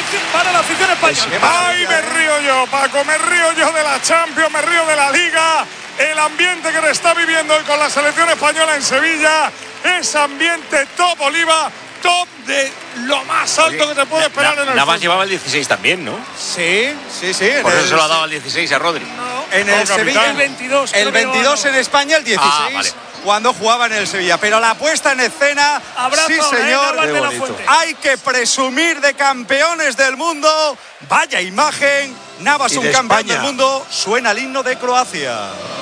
para la afición española. ¡Ay, me río yo, Paco! Me río yo de la Champions, me río de la Liga. El ambiente que le está viviendo hoy con la selección española en Sevilla es ambiente top Oliva, top de lo más alto que se puede esperar en el Navas fútbol. llevaba el 16 también, ¿no? Sí. Por eso se lo ha dado al 16 a Rodri. En el Sevilla. El 22. El 22 en España, el 16 vale. cuando jugaba en el Sevilla. Pero la puesta en escena, Abrazo, sí señor, Navas de la Fuente. hay que presumir de campeones del mundo. Vaya imagen, Navas Y un de campeón España. del mundo, suena el himno de Croacia.